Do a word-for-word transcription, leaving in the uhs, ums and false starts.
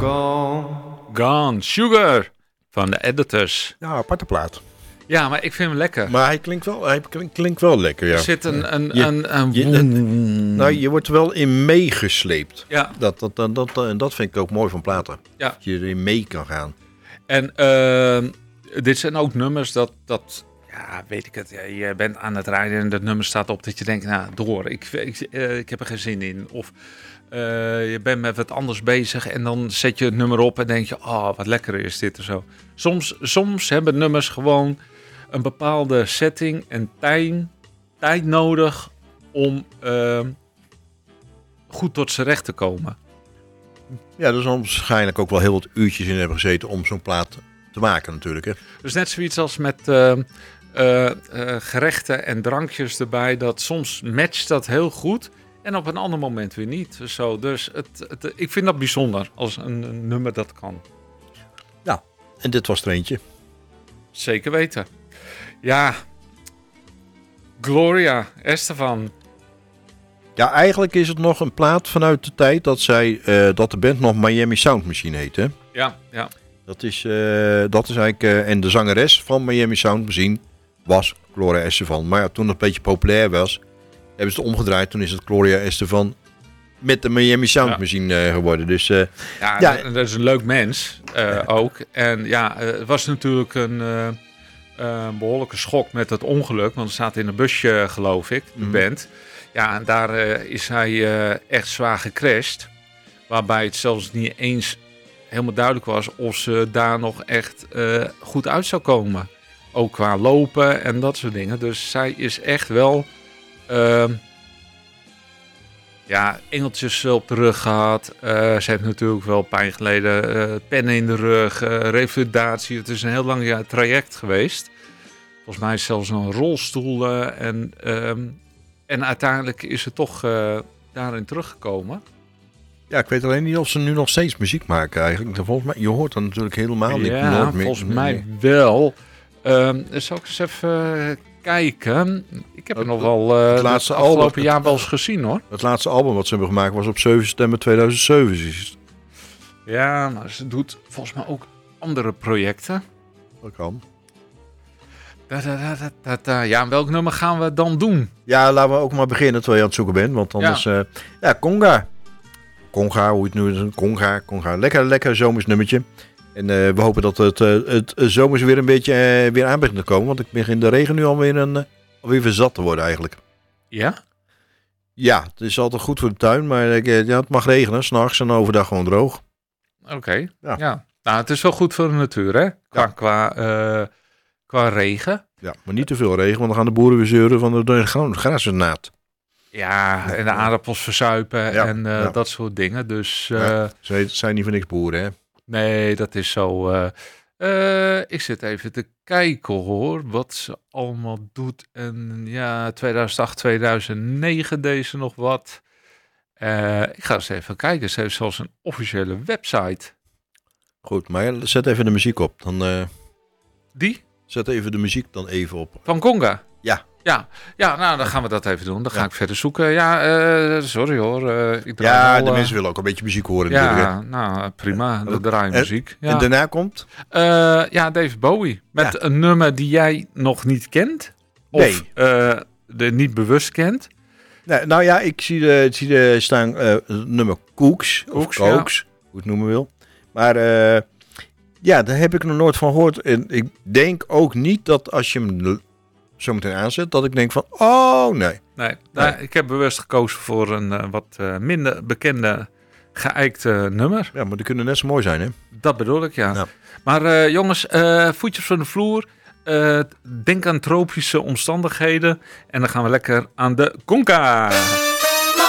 Gone. Gone. Sugar van de Editors. Ja, aparte plaat. Ja, maar ik vind hem lekker. Maar hij klinkt wel, hij klinkt, klinkt wel lekker, ja. Er zit een... een, Je- een, een, je- een- Nou, je wordt er wel in meegesleept. ja, Dat, dat, dat, dat, en dat vind ik ook mooi van platen. Ja. Dat je erin mee kan gaan. en uh, dit zijn ook nummers dat... dat ja, weet ik het. Ja, je bent aan het rijden en dat nummer staat op dat je denkt, nou, door. Ik, ik, uh, ik heb er geen zin in. Of uh, je bent met wat anders bezig en dan zet je het nummer op en denk je, oh, wat lekker is dit en zo. Soms, soms hebben nummers gewoon een bepaalde setting en tijd, tijd nodig om uh, goed tot zijn recht te komen. Ja, er zal waarschijnlijk ook wel heel wat uurtjes in hebben gezeten om zo'n plaat te maken natuurlijk. Hè. Dus net zoiets als met uh, uh, uh, gerechten en drankjes erbij. Dat soms matcht dat heel goed en op een ander moment weer niet. Zo, dus het, het, ik vind dat bijzonder als een, een nummer dat kan. Ja, en dit was er eentje. Zeker weten. Ja, Gloria Estefan. Ja, eigenlijk is het nog een plaat vanuit de tijd dat, zij, uh, dat de band nog Miami Sound Machine heette. Ja, ja. Dat is, uh, dat is eigenlijk... Uh, en de zangeres van Miami Sound Machine was Gloria Estefan. Maar ja, toen het een beetje populair was, hebben ze het omgedraaid. Toen is het Gloria Estefan met de Miami Sound Ja. Machine uh, geworden. Dus uh, Ja, Ja. dat, dat is een leuk mens uh, Ja. ook. En ja, uh, het was natuurlijk een uh, uh, behoorlijke schok met het ongeluk. Want ze zaten in een busje, geloof ik, de Mhm. band. Ja, en daar uh, is hij uh, echt zwaar gecrashed. Waarbij het zelfs niet eens helemaal duidelijk was of ze daar nog echt uh, goed uit zou komen. Ook qua lopen en dat soort dingen. Dus zij is echt wel... Uh, ja, engeltjes op de rug gehad. Uh, ze heeft natuurlijk wel pijn geleden. Uh, pennen in de rug, uh, revalidatie. Het is een heel lang ja, traject geweest. Volgens mij is zelfs nog een rolstoel. Uh, en, um, en uiteindelijk is ze toch uh, daarin teruggekomen. ja, ik weet alleen niet of ze nu nog steeds muziek maken eigenlijk. Volgens mij, je hoort dat natuurlijk helemaal niet. Ja, nooit meer. volgens mij wel. Um, zal ik eens even kijken. Ik heb het nog wel uh, het laatste afgelopen album- jaar wel eens gezien, hoor. Het laatste album wat ze hebben gemaakt was op zeven september tweeduizend zeven. Ja, maar ze doet volgens mij ook andere projecten. Dat kan. Da, da, da, da, da, da. Ja, welk nummer gaan we dan doen? Ja, laten we ook maar beginnen terwijl je aan het zoeken bent. Want anders... Ja, uh, ja Conga. Conga, hoe je het nu... Conga, Conga. Lekker, lekker zomers nummertje. En uh, we hopen dat het, uh, het zomers weer een beetje uh, weer aan begint te komen. Want ik begin de regen nu alweer, een, uh, alweer verzat te worden eigenlijk. Ja? Ja, het is altijd goed voor de tuin. Maar uh, ja, het mag regenen. 's Nachts en overdag gewoon droog. Oké. Okay. Ja. Ja. Nou, het is wel goed voor de natuur, hè? Qua, Ja. qua, uh, qua regen. Ja, maar niet te veel regen. Want dan gaan de boeren weer zeuren van de gras is naad. Ja, en de aardappels verzuipen Ja, en uh, ja. dat soort dingen. Dus uh, Ja, ze zijn niet voor niks boeren, hè? nee, dat is zo. Uh, uh, ik zit even te kijken, hoor, wat ze allemaal doet. En ja, tweeduizend acht, tweeduizend negen deed ze nog wat. Uh, ik ga eens even kijken. Ze heeft zelfs een officiële website. Goed, maar zet even de muziek op. Dan uh, Die? zet even de muziek dan even op. Van Conga? Ja. Ja, ja, nou dan gaan we dat even doen. Dan ga ja. ik verder zoeken. Ja, uh, sorry hoor. Uh, ik draai ja, al, de uh, mensen willen ook een beetje muziek horen. Ja, natuurlijk, nou prima. Dan draai je muziek. Ja. En daarna komt? Uh, ja, David Bowie. Met ja. een nummer die jij nog niet kent. Of nee. uh, de niet bewust kent. Nee, nou ja, ik zie de, ik zie de staan uh, nummer Cooks. Of Cooks, Cooks, ja. hoe het noemen wil. Maar uh, ja, daar heb ik nog nooit van gehoord. En ik denk ook niet dat als je hem zo meteen aanzet, dat ik denk van, oh nee. Nee, nou, nee. Ik heb bewust gekozen voor een uh, wat uh, minder bekende geëikte nummer. Ja, maar die kunnen net zo mooi zijn, hè? Dat bedoel ik, ja. ja. Maar uh, jongens, uh, voetjes van de vloer. Uh, denk aan tropische omstandigheden. En dan gaan we lekker aan de conga.